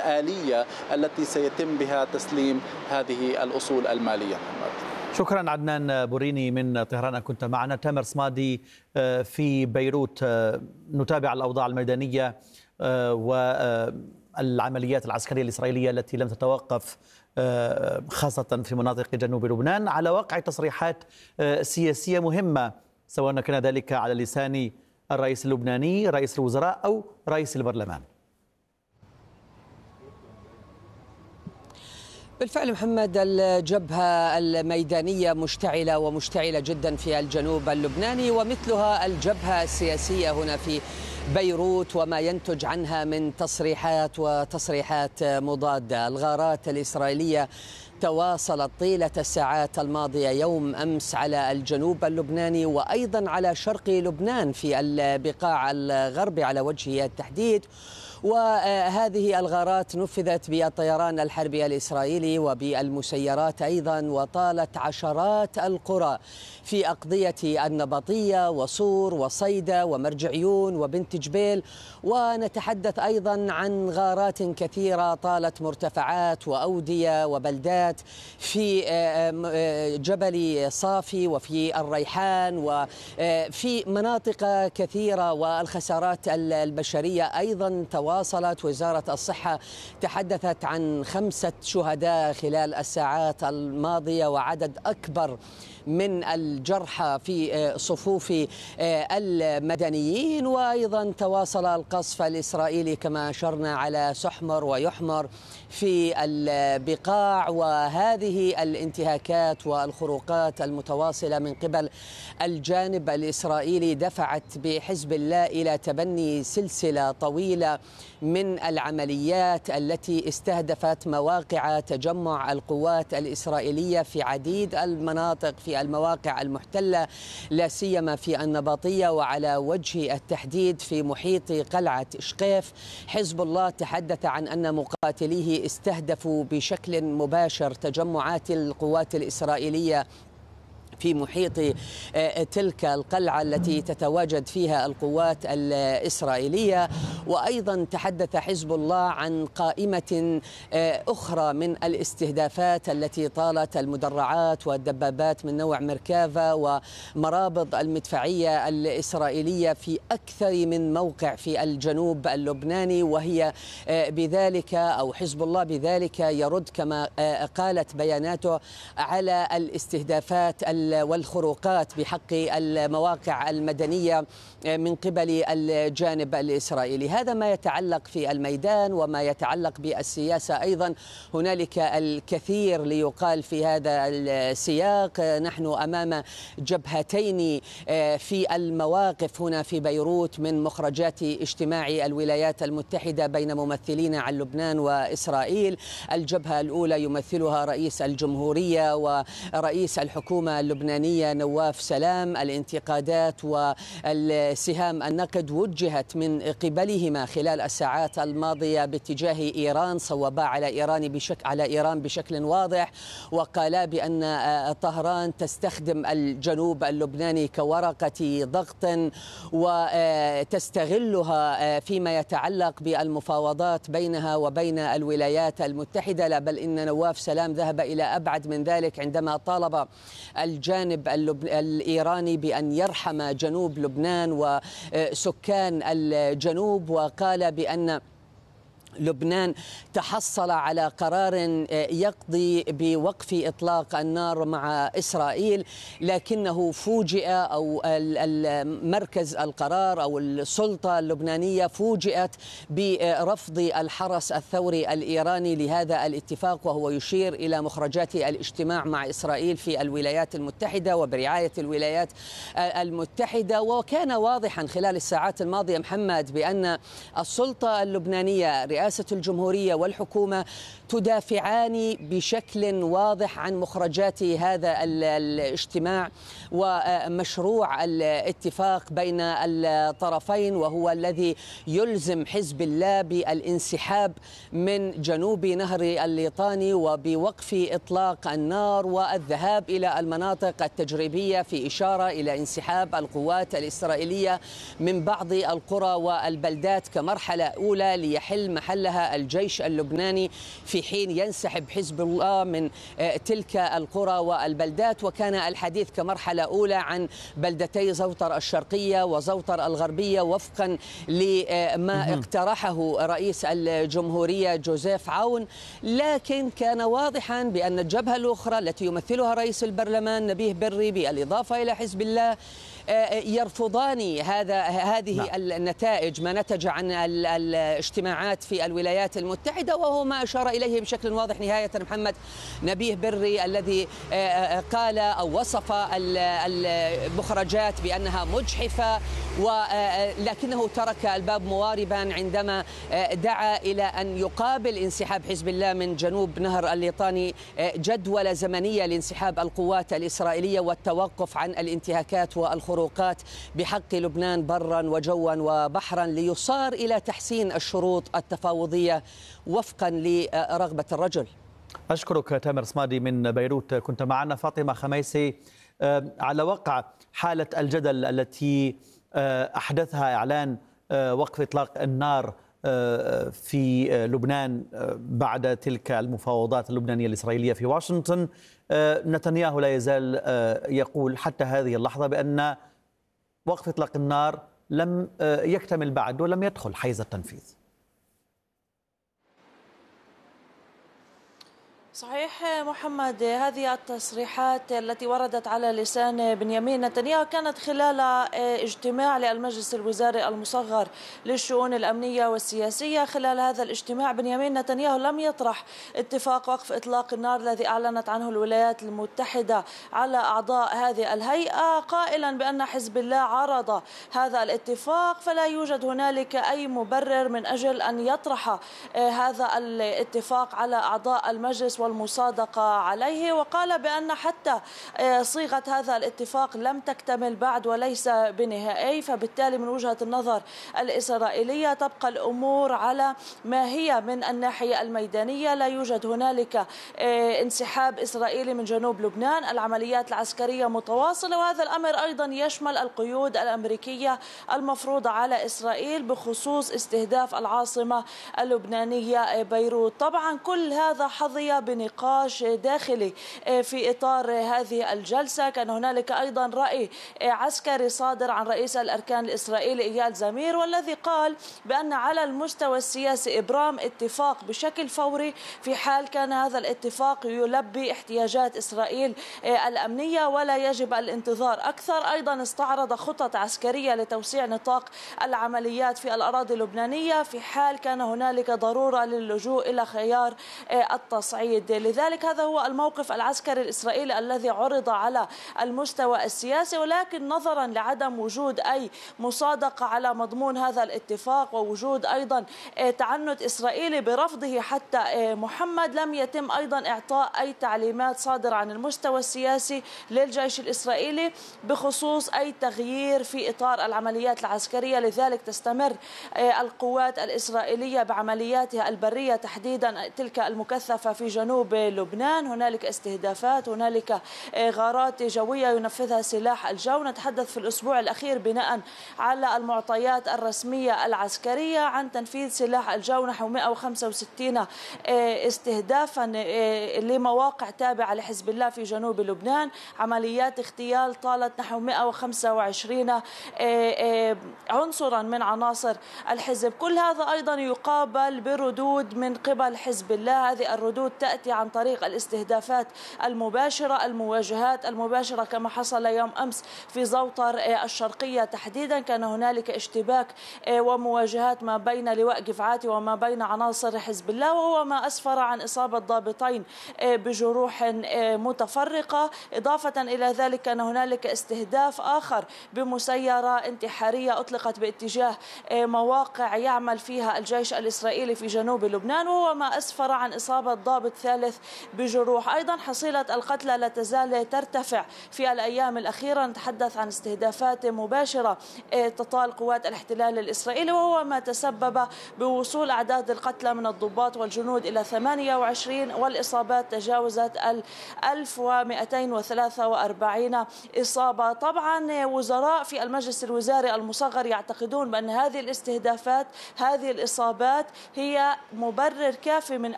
الآلية التي سيتم بها تسليم هذه الأصول المالية. شكرا عدنان بوريني من طهران كنت معنا. تامر صمادي في بيروت، نتابع الأوضاع الميدانية والعمليات العسكرية الإسرائيلية التي لم تتوقف خاصة في مناطق جنوب لبنان على واقع تصريحات سياسية مهمة، سواء كان ذلك على لسان الرئيس اللبناني رئيس الوزراء أو رئيس البرلمان. بالفعل محمد، الجبهة الميدانية مشتعلة ومشتعلة جدا في الجنوب اللبناني، ومثلها الجبهة السياسية هنا في بيروت وما ينتج عنها من تصريحات مضادة. الغارات الإسرائيلية تواصلت طيلة الساعات الماضية يوم أمس على الجنوب اللبناني وأيضا على شرق لبنان في البقاع الغربي على وجه التحديد، وهذه الغارات نفذت بالطيران الحربي الإسرائيلي وبالمسيرات أيضا، وطالت عشرات القرى في أقضية النبطية وصور وصيدا ومرجعيون وبنت جبيل، ونتحدث أيضا عن غارات كثيرة طالت مرتفعات وأودية وبلدات في جبل صافي وفي الريحان وفي مناطق كثيرة، والخسارات البشرية أيضا تواصلت. وزارة الصحة تحدثت عن 5 شهداء خلال الساعات الماضية وعدد أكبر من الجرحى في صفوف المدنيين، وأيضا تواصل القصف الإسرائيلي كما أشرنا على سحمر ويحمر في البقاع، وهذه الانتهاكات والخروقات المتواصلة من قبل الجانب الإسرائيلي دفعت بحزب الله إلى تبني سلسلة طويلة من العمليات التي استهدفت مواقع تجمع القوات الإسرائيلية في عديد المناطق في المواقع المحتلة، لا سيما في النبطية وعلى وجه التحديد في محيط قلعة شقيف. حزب الله تحدث عن أن مقاتليه استهدفوا بشكل مباشر تجمعات القوات الإسرائيلية في محيط تلك القلعة التي تتواجد فيها القوات الإسرائيلية. وأيضا تحدث حزب الله عن قائمة أخرى من الاستهدافات التي طالت المدرعات والدبابات من نوع مركافا ومرابط المدفعية الإسرائيلية في أكثر من موقع في الجنوب اللبناني، وهي بذلك أو حزب الله بذلك يرد كما قالت بياناته على الاستهدافات والخروقات بحق المواقع المدنية من قبل الجانب الإسرائيلي. هذا ما يتعلق في الميدان. وما يتعلق بالسياسة أيضا هنالك الكثير ليقال في هذا السياق. نحن أمام جبهتين في المواقف هنا في بيروت من مخرجات اجتماع الولايات المتحدة بين ممثلين عن لبنان وإسرائيل. الجبهة الأولى يمثلها رئيس الجمهورية ورئيس الحكومة اللبنانية نواف سلام. الانتقادات والسهام النقد وجهت من قبلهما خلال الساعات الماضية باتجاه إيران، صوبا على إيران بشكل واضح، وقالا بأن طهران تستخدم الجنوب اللبناني كورقة ضغط وتستغلها فيما يتعلق بالمفاوضات بينها وبين الولايات المتحدة. لا بل إن نواف سلام ذهب إلى أبعد من ذلك عندما طالب الجانب الإيراني بأن يرحم جنوب لبنان وسكان الجنوب، وقال بأن لبنان تحصل على قرار يقضي بوقف إطلاق النار مع إسرائيل، لكنه فوجئ أو مركز القرار أو السلطة اللبنانية فوجئت برفض الحرس الثوري الإيراني لهذا الاتفاق، وهو يشير إلى مخرجات الاجتماع مع إسرائيل في الولايات المتحدة وبرعاية الولايات المتحدة. وكان واضحا خلال الساعات الماضية محمد بأن السلطة اللبنانية رئاسة الجمهورية والحكومة تدافعان بشكل واضح عن مخرجات هذا الاجتماع ومشروع الاتفاق بين الطرفين، وهو الذي يلزم حزب الله بالانسحاب من جنوب نهر الليطاني وبوقف إطلاق النار والذهاب إلى المناطق التجريبية، في إشارة إلى انسحاب القوات الإسرائيلية من بعض القرى والبلدات كمرحلة أولى ليحل محل محلها الجيش اللبناني في حين ينسحب حزب الله من تلك القرى والبلدات. وكان الحديث كمرحلة أولى عن بلدتي زوطر الشرقية وزوطر الغربية وفقا لما اقترحه رئيس الجمهورية جوزيف عون، لكن كان واضحا بأن الجبهة الأخرى التي يمثلها رئيس البرلمان نبيه بري بالإضافة إلى حزب الله يرفضان هذه النتائج، ما نتج عن الاجتماعات في الولايات المتحدة، وهو ما أشار إليه بشكل واضح نهاية محمد نبيه بري الذي قال أو وصف المخرجات بأنها مجحفة، ولكنه ترك الباب مواربا عندما دعا إلى أن يقابل انسحاب حزب الله من جنوب نهر الليطاني جدول زمنية لانسحاب القوات الإسرائيلية والتوقف عن الانتهاكات والخروقات بحق لبنان برا وجوا وبحرا ليصار إلى تحسين الشروط التفاوضية وفقا لرغبة الرجل. أشكرك تامر صمادي من بيروت. كنت معنا فاطمة خميسي. على وقع حالة الجدل التي أحدثها إعلان وقف إطلاق النار في لبنان بعد تلك المفاوضات اللبنانية الإسرائيلية في واشنطن، نتنياهو لا يزال يقول حتى هذه اللحظة بأن وقف إطلاق النار لم يكتمل بعد ولم يدخل حيز التنفيذ. صحيح محمد، هذه التصريحات التي وردت على لسان بنيامين نتنياهو كانت خلال اجتماع للمجلس الوزاري المصغر للشؤون الأمنية والسياسية. خلال هذا الاجتماع بنيامين نتنياهو لم يطرح اتفاق وقف إطلاق النار الذي أعلنت عنه الولايات المتحدة على أعضاء هذه الهيئة، قائلا بأن حزب الله عرض هذا الاتفاق، فلا يوجد هنالك أي مبرر من أجل أن يطرح هذا الاتفاق على أعضاء المجلس والمصادقة عليه. وقال بأن حتى صيغة هذا الاتفاق لم تكتمل بعد وليس بنهائي، فبالتالي من وجهة النظر الإسرائيلية تبقى الأمور على ما هي من الناحية الميدانية. لا يوجد هنالك انسحاب إسرائيلي من جنوب لبنان، العمليات العسكرية متواصلة، وهذا الأمر أيضا يشمل القيود الأمريكية المفروضة على إسرائيل بخصوص استهداف العاصمة اللبنانية بيروت. طبعا كل هذا حظي بنقاش داخلي في إطار هذه الجلسة. كان هنالك أيضا رأي عسكري صادر عن رئيس الأركان الإسرائيلي إيال زمير، والذي قال بأن على المستوى السياسي إبرام اتفاق بشكل فوري في حال كان هذا الاتفاق يلبي احتياجات إسرائيل الأمنية، ولا يجب الانتظار أكثر. أيضا استعرض خطط عسكرية لتوسيع نطاق العمليات في الأراضي اللبنانية في حال كان هنالك ضرورة للجوء إلى خيار التصعيد. لذلك هذا هو الموقف العسكري الإسرائيلي الذي عرض على المستوى السياسي، ولكن نظرا لعدم وجود أي مصادقة على مضمون هذا الاتفاق ووجود أيضا تعنت إسرائيلي برفضه حتى محمد، لم يتم أيضا إعطاء أي تعليمات صادرة عن المستوى السياسي للجيش الإسرائيلي بخصوص أي تغيير في إطار العمليات العسكرية. لذلك تستمر القوات الإسرائيلية بعملياتها البرية تحديدا تلك المكثفة في جنوب لبنان. هنالك استهدافات، هنالك غارات جوية ينفذها سلاح الجو. نتحدث في الأسبوع الأخير بناء على المعطيات الرسمية العسكرية عن تنفيذ سلاح الجو نحو 165 استهدافا لمواقع تابعة لحزب الله في جنوب لبنان. عمليات اغتيال طالت نحو 125 عنصرا من عناصر الحزب. كل هذا أيضا يقابل بردود من قبل حزب الله. هذه الردود تأتي عن طريق الاستهدافات المباشرة، المواجهات المباشرة، كما حصل يوم أمس في زوطر الشرقية تحديدا. كان هنالك اشتباك ومواجهات ما بين لواء جفعاتي وما بين عناصر حزب الله، وهو ما أسفر عن إصابة ضابطين بجروح متفرقة. إضافة إلى ذلك كان هنالك استهداف آخر بمسيرة انتحارية أطلقت باتجاه مواقع يعمل فيها الجيش الإسرائيلي في جنوب لبنان، وهو ما أسفر عن إصابة ضابط والثالث بجروح. أيضا حصيلة القتلى لا تزال ترتفع في الأيام الأخيرة، نتحدث عن استهدافات مباشرة تطال قوات الاحتلال الإسرائيلي، وهو ما تسبب بوصول أعداد القتلى من الضباط والجنود إلى 28 والإصابات تجاوزت 1243 إصابة. طبعا وزراء في المجلس الوزاري المصغر يعتقدون بأن هذه الاستهدافات، هذه الإصابات هي مبرر كافي من